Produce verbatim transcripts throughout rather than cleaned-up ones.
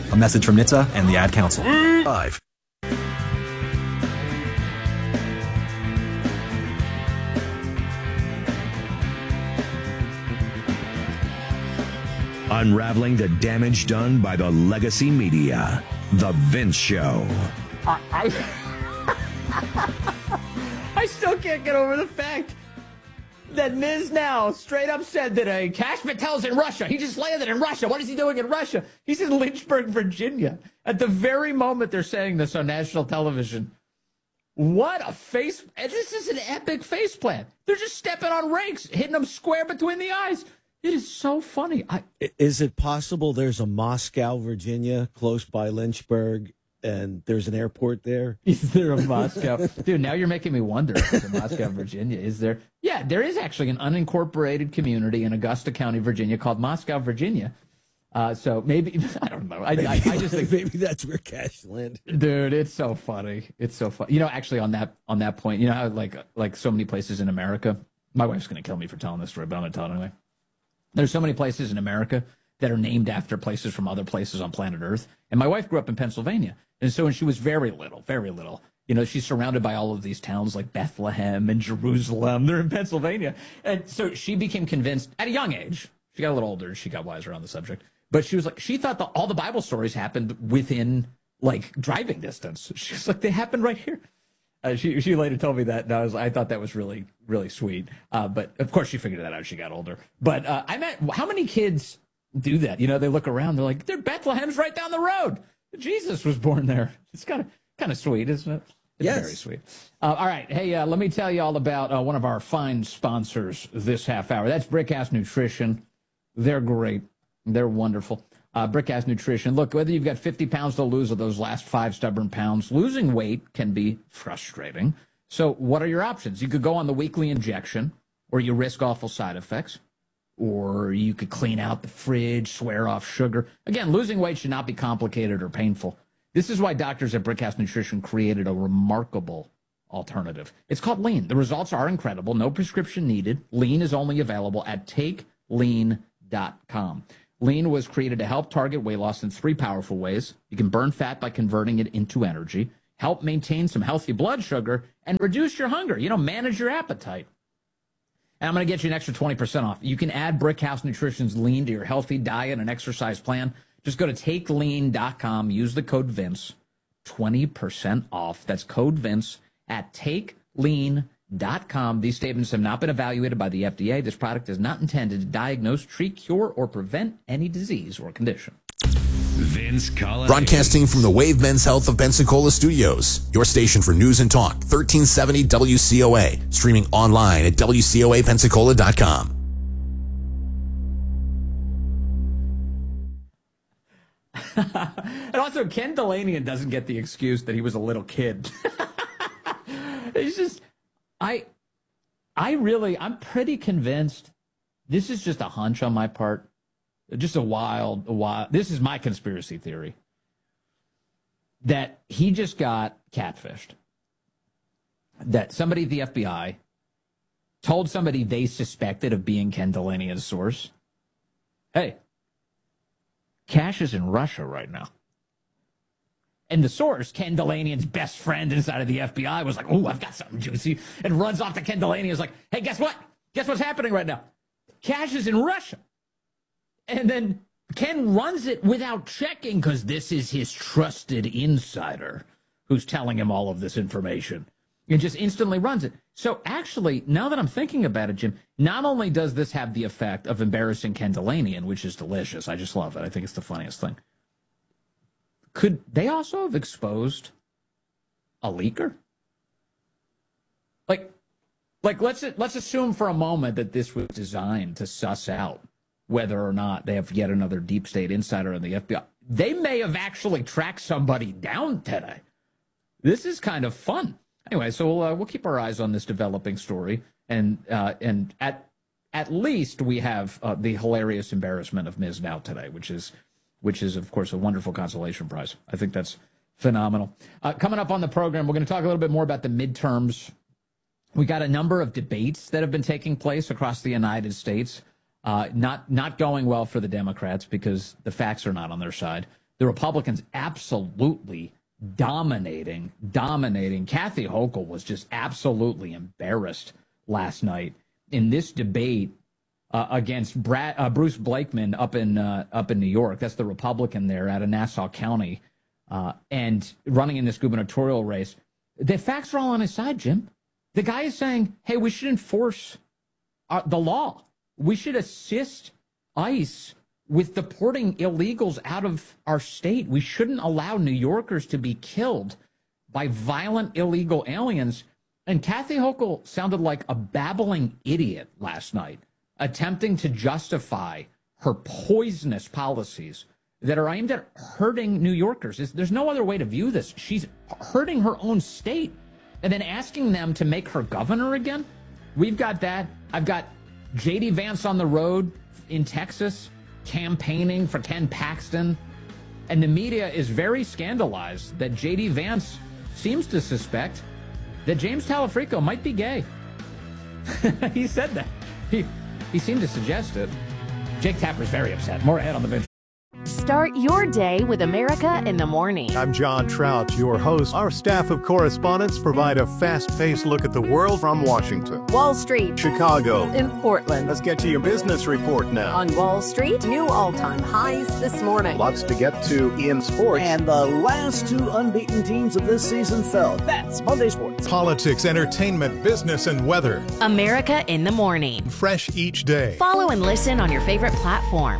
A message from N H T S A and the Ad Council. Five. Unraveling the damage done by the legacy media. The Vince Show. I, I, I still can't get over the fact that Miz now straight up said that uh, Kash Patel's in Russia. He just landed in Russia. What is he doing in Russia? He's in Lynchburg, Virginia. At the very moment they're saying this on national television. What a face. This is an epic faceplant. They're just stepping on rakes, hitting them square between the eyes. It is so funny. I, is it possible there's a Moscow, Virginia, close by Lynchburg, and there's an airport there? Is there a Moscow? Dude, now you're making me wonder if there's a Moscow, Virginia. Is there? Yeah, there is actually an unincorporated community in Augusta County, Virginia, called Moscow, Virginia. Uh, so maybe, I don't know. I, maybe, I, I just think maybe that's where Kash landed. Dude, it's so funny. It's so funny. You know, actually on that on that point, you know how like like so many places in America, my wife's going to kill me for telling this story, but I'm going to tell it anyway. There's so many places in America that are named after places from other places on planet Earth. And my wife grew up in Pennsylvania. And so when she was very little, very little, you know, she's surrounded by all of these towns like Bethlehem and Jerusalem. They're in Pennsylvania. And so she became convinced at a young age. She got a little older. She got wiser on the subject. But she was like, she thought that all the Bible stories happened within like driving distance. She was like, they happened right here. Uh, she she later told me that, and I was I thought that was really really sweet. Uh, but of course she figured that out as she got older. But uh, I met how many kids do that? You know, they look around, they're like, "They're Bethlehem's right down the road. Jesus was born there." It's kind of kind of sweet, isn't it? It's yes. Very sweet. Uh, all right, hey, uh, let me tell you all about uh, one of our fine sponsors this half hour. That's Brickhouse Nutrition. They're great. They're wonderful. Uh, Brickhouse Nutrition. Look, whether you've got fifty pounds to lose or those last five stubborn pounds, losing weight can be frustrating. So what are your options? You could go on the weekly injection, or you risk awful side effects, or you could clean out the fridge, swear off sugar. Again, losing weight should not be complicated or painful. This is why doctors at Brickhouse Nutrition created a remarkable alternative. It's called Lean. The results are incredible. No prescription needed. Lean is only available at take lean dot com. Lean was created to help target weight loss in three powerful ways. You can burn fat by converting it into energy, help maintain some healthy blood sugar, and reduce your hunger. You know, manage your appetite. And I'm going to get you an extra twenty percent off. You can add Brickhouse Nutrition's Lean to your healthy diet and exercise plan. Just go to take lean dot com, use the code Vince, twenty percent off. That's code Vince at take lean dot com. These statements have not been evaluated by the F D A. This product is not intended to diagnose, treat, cure, or prevent any disease or condition. Vince Collins. Broadcasting from the Wave Men's Health of Pensacola studios. Your station for news and talk, thirteen seventy W C O A. Streaming online at W C O A Pensacola dot com. And also, Ken Delanian doesn't get the excuse that he was a little kid. It's just... I, I really, I'm pretty convinced this is just a hunch on my part. Just a wild, a wild, this is my conspiracy theory. That he just got catfished. That somebody at the F B I told somebody they suspected of being Ken Delanian's source, hey, Kash is in Russia right now. And the source, Ken Delanian's best friend inside of the F B I, was like, oh, I've got something juicy, and runs off to Ken Delanian. Is like, hey, guess what? Guess what's happening right now? Kash is in Russia. And then Ken runs it without checking because this is his trusted insider who's telling him all of this information. And just instantly runs it. So actually, now that I'm thinking about it, Jim, not only does this have the effect of embarrassing Ken Delanian, which is delicious. I just love it. I think it's the funniest thing. Could they also have exposed a leaker? Like, like let's let's assume for a moment that this was designed to suss out whether or not they have yet another deep state insider in the F B I. They may have actually tracked somebody down today. This is kind of fun. Anyway, so we'll uh, we'll keep our eyes on this developing story, and uh, and at at least we have uh, the hilarious embarrassment of Miz now today, which is. which is, of course, a wonderful consolation prize. I think that's phenomenal. Uh, coming up on the program, we're going to talk a little bit more about the midterms. We got a number of debates that have been taking place across the United States, uh, not not going well for the Democrats because the facts are not on their side. The Republicans absolutely dominating, dominating. Kathy Hochul was just absolutely embarrassed last night in this debate uh, against Brad, uh, Bruce Blakeman up in uh, up in New York. That's the Republican there out of Nassau County, uh, and running in this gubernatorial race. The facts are all on his side, Jim. The guy is saying, hey, we should enforce uh, the law. We should assist ICE with deporting illegals out of our state. We shouldn't allow New Yorkers to be killed by violent illegal aliens. And Kathy Hochul sounded like a babbling idiot last night, attempting to justify her poisonous policies that are aimed at hurting New Yorkers. There's no other way to view this. She's hurting her own state and then asking them to make her governor again. We've got that. I've got J D Vance on the road in Texas, campaigning for Ken Paxton, and the media is very scandalized that J D Vance seems to suspect that James Talafrico might be gay. He said that. He, he seemed to suggest it. Jake Tapper's very upset. More ahead on the bench. Start your day with America in the morning. I'm John Trout, your host. Our staff of correspondents provide a fast-paced look at the world from Washington, Wall Street, Chicago, in Portland. Let's get to your business report now. On Wall Street, new all-time highs this morning. Lots to get to in sports. And the last two unbeaten teams of this season fell. That's Monday Sports. Politics, entertainment, business, and weather. America in the morning. Fresh each day. Follow and listen on your favorite platform.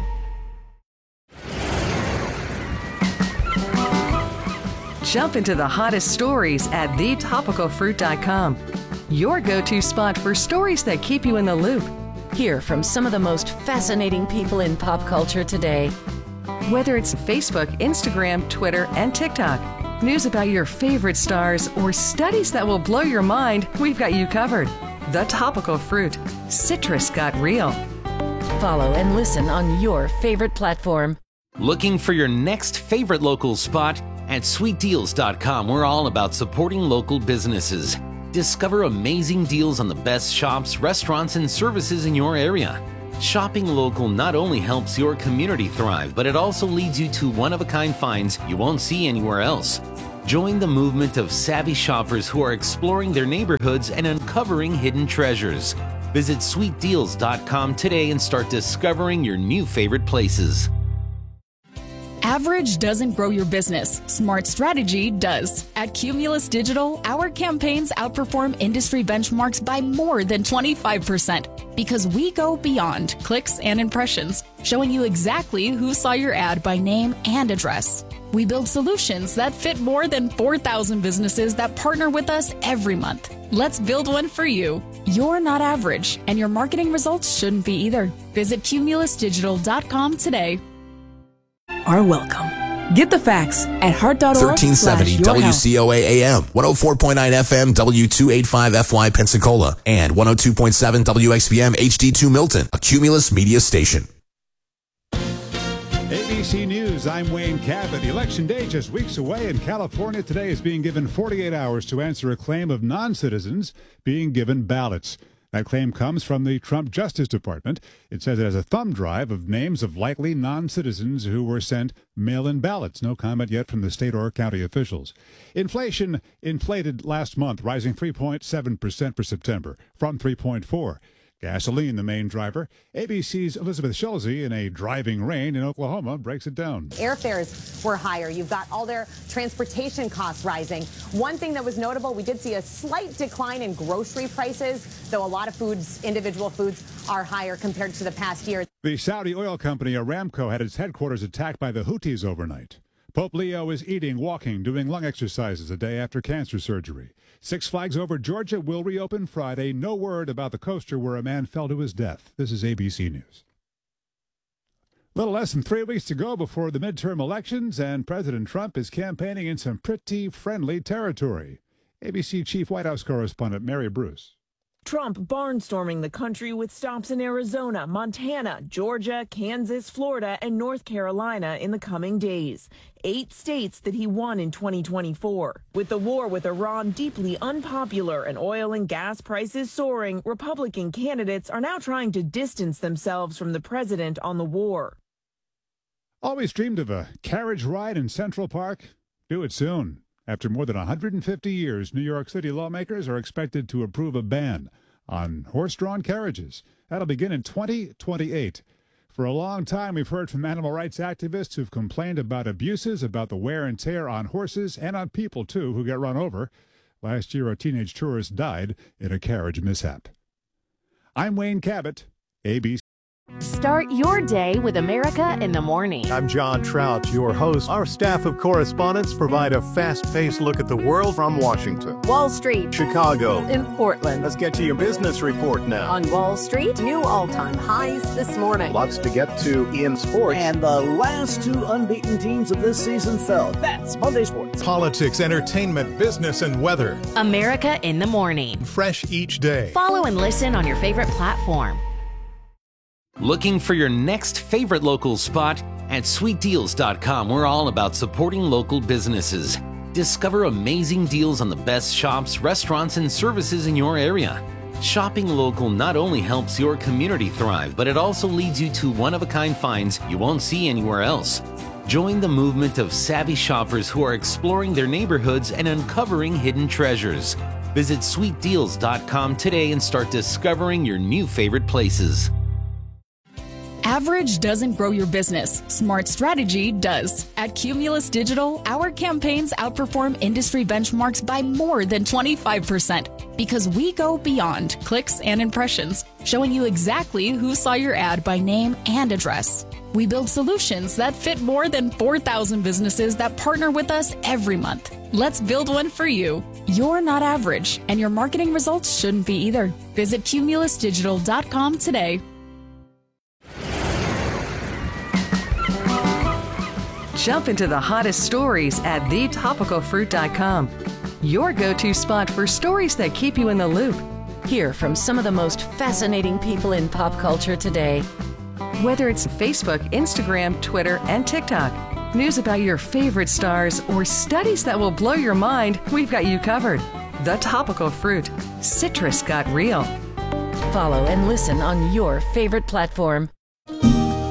Jump into the hottest stories at the topical fruit dot com. Your go-to spot for stories that keep you in the loop. Hear from some of the most fascinating people in pop culture today. Whether it's Facebook, Instagram, Twitter, and TikTok, news about your favorite stars, or studies that will blow your mind, we've got you covered. The Topical Fruit. Citrus got real. Follow and listen on your favorite platform. Looking for your next favorite local spot? At sweet deals dot com, we're all about supporting local businesses. Discover amazing deals on the best shops, restaurants, and services in your area. Shopping local not only helps your community thrive, but it also leads you to one-of-a-kind finds you won't see anywhere else. Join the movement of savvy shoppers who are exploring their neighborhoods and uncovering hidden treasures. Visit sweet deals dot com today and start discovering your new favorite places. Average doesn't grow your business. Smart strategy does. At Cumulus Digital, our campaigns outperform industry benchmarks by more than twenty-five percent because we go beyond clicks and impressions, showing you exactly who saw your ad by name and address. We build solutions that fit more than four thousand businesses that partner with us every month. Let's build one for you. You're not average, and your marketing results shouldn't be either. Visit cumulus digital dot com today. Are welcome. Get the facts at heart dot org. thirteen seventy W C O A A M, one oh four point nine F M, W two eighty-five F Y Pensacola, and one oh two point seven W X P M H D two Milton, a Cumulus media station. A B C News, I'm Wayne Cabot. Election day just weeks away, and California today is being given forty-eight hours to answer a claim of non-citizens being given ballots. That claim comes from the Trump Justice Department. It says it has a thumb drive of names of likely non-citizens who were sent mail-in ballots. No comment yet from the state or county officials. Inflation inflated last month, rising three point seven percent for September from three point four. Gasoline, the main driver. A B C's Elizabeth Schulze, in a driving rain in Oklahoma, breaks it down. Airfares were higher. You've got all their transportation costs rising. One thing that was notable, we did see a slight decline in grocery prices, though a lot of foods, individual foods, are higher compared to the past year. The Saudi oil company Aramco had its headquarters attacked by the Houthis overnight. Pope Leo is eating, walking, doing lung exercises a day after cancer surgery. Six Flags Over Georgia will reopen Friday. No word about the coaster where a man fell to his death. This is A B C News. Little less than three weeks to go before the midterm elections, and President Trump is campaigning in some pretty friendly territory. A B C Chief White House Correspondent Mary Bruce. Trump barnstorming the country with stops in Arizona, Montana, Georgia, Kansas, Florida, and North Carolina in the coming days. Eight states that he won in twenty twenty-four. With the war with Iran deeply unpopular and oil and gas prices soaring, Republican candidates are now trying to distance themselves from the president on the war. Always dreamed of a carriage ride in Central Park? Do it soon. After more than one hundred fifty years, New York City lawmakers are expected to approve a ban on horse-drawn carriages. That'll begin in twenty twenty-eight. For a long time, we've heard from animal rights activists who've complained about abuses, about the wear and tear on horses and on people, too, who get run over. Last year, a teenage tourist died in a carriage mishap. I'm Wayne Cabot, A B C. Start your day with America in the Morning. I'm John Trout, your host. Our staff of correspondents provide a fast-paced look at the world from Washington, Wall Street, Chicago, and Portland. Let's get to your business report now. On Wall Street, new all-time highs this morning. Lots to get to in sports. And the last two unbeaten teams of this season fell. That's Monday Sports. Politics, entertainment, business, and weather. America in the Morning. Fresh each day. Follow and listen on your favorite platform. Looking for your next favorite local spot? At sweet deals dot com, we're all about supporting local businesses. Discover amazing deals on the best shops, restaurants, and services in your area. Shopping local not only helps your community thrive, but it also leads you to one-of-a-kind finds you won't see anywhere else. Join the movement of savvy shoppers who are exploring their neighborhoods and uncovering hidden treasures. Visit sweet deals dot com today and start discovering your new favorite places. Average doesn't grow your business. Smart strategy does. At Cumulus Digital, our campaigns outperform industry benchmarks by more than twenty-five percent because we go beyond clicks and impressions, showing you exactly who saw your ad by name and address. We build solutions that fit more than four thousand businesses that partner with us every month. Let's build one for you. You're not average, and your marketing results shouldn't be either. Visit Cumulus Digital dot com today. Jump into the hottest stories at the topical fruit dot com. Your go-to spot for stories that keep you in the loop. Hear from some of the most fascinating people in pop culture today. Whether it's Facebook, Instagram, Twitter, and TikTok, news about your favorite stars, or studies that will blow your mind, we've got you covered. The Topical Fruit. Citrus got real. Follow and listen on your favorite platform.